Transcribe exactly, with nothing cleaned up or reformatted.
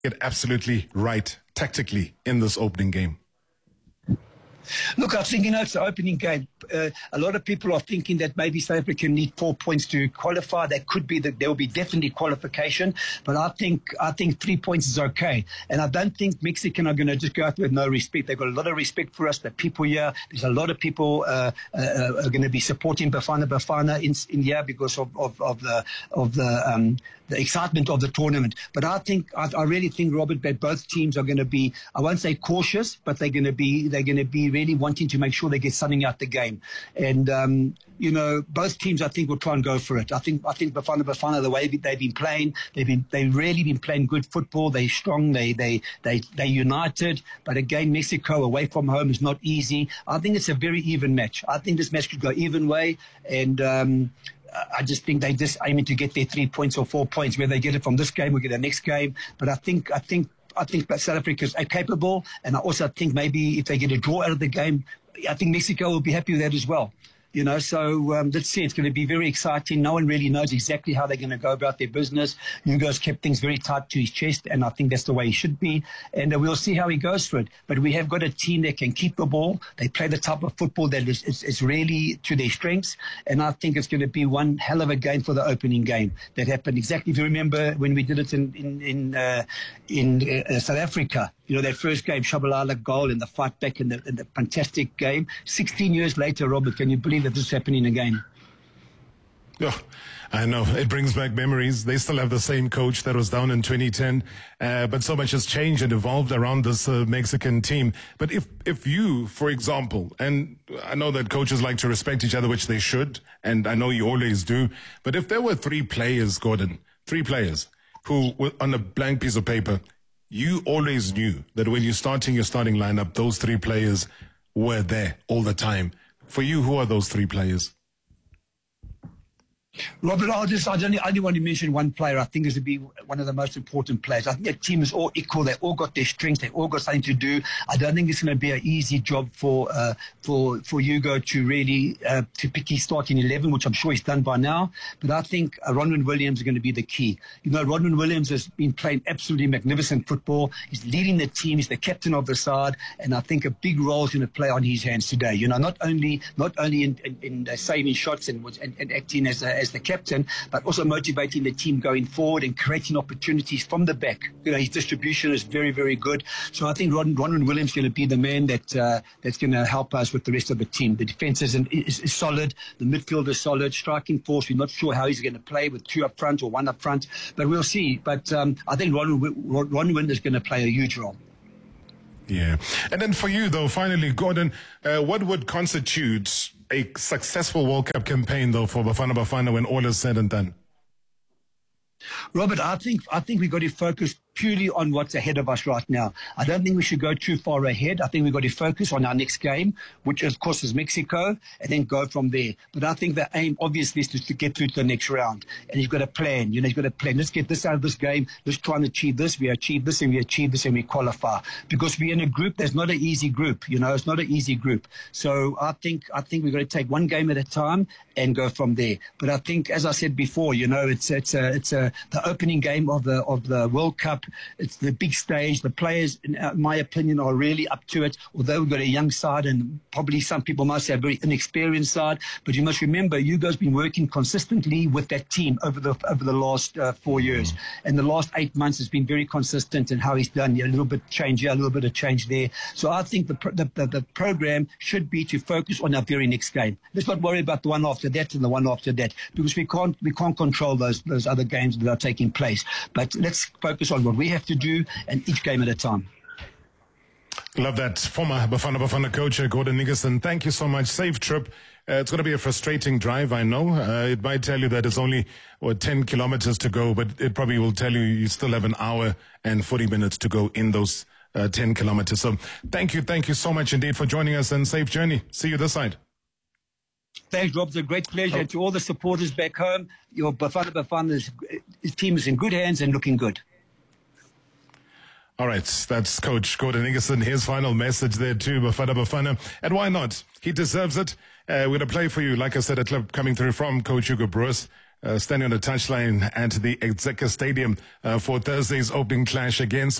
get absolutely right tactically in this opening game? Look, I think, you know, it's the opening game. Uh, a lot of people are thinking that maybe South Africa need four points to qualify. That could be that there will be definitely qualification, but I think I think three points is okay. And I don't think Mexican are going to just go out with no respect. They've got a lot of respect for us. The people here, there's a lot of people uh, uh, are going to be supporting Bafana Bafana in, in here because of, of, of the of the um, the excitement of the tournament. But I think I, I really think, Robert, that both teams are going to be, I won't say cautious, but they're going to be they're going to be really wanting to make sure they get something out the game. And um, you know, both teams I think will try and go for it. I think I think Bafana Bafana, the way they've been playing, they've been they've really been playing good football. They're strong. They they they they united. But again, Mexico away from home is not easy. I think it's a very even match. I think this match could go even way. And um, I just think they just aiming to get their three points or four points. Whether they get it from this game or get the next game, but I think I think I think South Africa is capable, and I also think maybe if they get a draw out of the game, I think Mexico will be happy with that as well. You know, so um, let's see. It's going to be very exciting. No one really knows exactly how they're going to go about their business. Hugo's kept things very tight to his chest, and I think that's the way he should be. And uh, we'll see how he goes for it. But we have got a team that can keep the ball. They play the type of football that is, is, is really to their strengths. And I think it's going to be one hell of a game for the opening game that happened exactly. If you remember when we did it in in in, uh, in uh, South Africa. You know, their first game, Shabalala goal and the fight back in the, in the fantastic game. sixteen years later, Robert, can you believe that this is happening again? Oh, I know. It brings back memories. They still have the same coach that was down in twenty ten, uh, but so much has changed and evolved around this uh, Mexican team. But if, if you, for example, and I know that coaches like to respect each other, which they should, and I know you always do, but if there were three players, Gordon, three players who were on a blank piece of paper, you always knew that when you're starting your starting lineup, those three players were there all the time. For you, who are those three players? Robert, I'll just, I only, I only want to mention one player. I think is to be one of the most important players. I think the team is all equal. They all got their strengths. They all got something to do. I don't think it's going to be an easy job for uh, for for Hugo to really uh, to pick his starting eleven, which I'm sure he's done by now. But I think uh, Ronwen Williams is going to be the key. You know, Ronwen Williams has been playing absolutely magnificent football. He's leading the team. He's the captain of the side, and I think a big role is going to play on his hands today. You know, not only not only in, in, in uh, saving shots and, and, and acting as a, as the captain, but also motivating the team going forward and creating opportunities from the back. You know, his distribution is very, very good. So I think Ron, Ronwen Williams is going to be the man that uh, that's going to help us with the rest of the team. The defense is, is, is solid. The midfield is solid. Striking force, we're not sure how he's going to play with two up front or one up front, but we'll see. But um, I think Ronwen, Ronwen is going to play a huge role. Yeah. And then for you, though, finally, Gordon, uh, what would constitute a successful World Cup campaign, though, for Bafana Bafana when all is said and done? Robert, I think I think we've got to focus purely on what's ahead of us right now. I don't think we should go too far ahead. I think we've got to focus on our next game, which of course is Mexico, and then go from there. But I think the aim obviously is to get through to the next round. And you've got a plan. You know, you've got a plan. Let's get this out of this game. Let's try and achieve this. We achieve this and we achieve this and we qualify. Because we're in a group that's not an easy group. You know, it's not an easy group. So I think I think we've got to take one game at a time and go from there. But I think, as I said before, you know, it's it's a it's a the opening game of the of the World Cup. It's the big stage. The players, in my opinion, are really up to it. Although we've got a young side and probably some people might say a very inexperienced side, but you must remember, Hugo's been working consistently with that team over the over the last uh, four years, and the last eight months has been very consistent in how he's done. A little bit change here, a little bit of change there. So I think the the, the the program should be to focus on our very next game. Let's not worry about the one after that and the one after that, because we can't we can't control those those other games that are taking place. But let's focus on what we have to do, and each game at a time. Love that. Former Bafana Bafana coach Gordon Nickerson, thank you so much. Safe trip. Uh, it's going to be a frustrating drive, I know. Uh, it might tell you that it's only what, ten kilometers to go, but it probably will tell you you still have an hour and forty minutes to go in those uh, ten kilometers. So thank you, thank you so much indeed for joining us, and safe journey. See you this side. Thanks, Rob. It's a great pleasure. Oh. To all the supporters back home, your Bafana Bafana team is in good hands and looking good. All right, that's Coach Gordon Nickerson. His final message there too, Bafana Bafana. And why not? He deserves it. Uh, we're going to play for you, like I said, a clip coming through from Coach Hugo Broos. uh, standing on the touchline at the Exeter Stadium uh, for Thursday's opening clash against